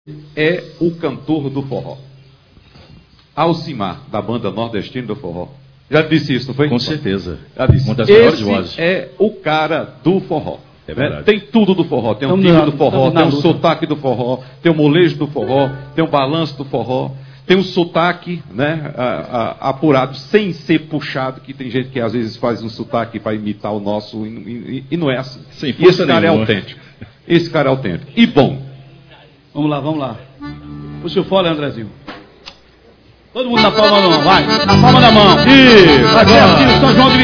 é o cantor do forró. Alcimar, da banda nordestina do forró. Já disse isso, não foi? Com certeza. Já disse. Uma das melhores vozes. Esse é o cara do forró. É verdade. Tem tudo do forró. Tem o timbre do forró, tem o sotaque do forró, tem o molejo do forró, tem o balanço do forró, tem o sotaque, né, apurado, sem ser puxado, que tem gente que às vezes faz um sotaque para imitar o nosso e não é assim. Sem E esse cara nenhuma. é autêntico. Esse cara é autêntico. E bom. Vamos lá. Puxa o fole, Andrezinho. Todo mundo na palma da mão, vai. Na palma da mão. Isso. Vai certinho, São João de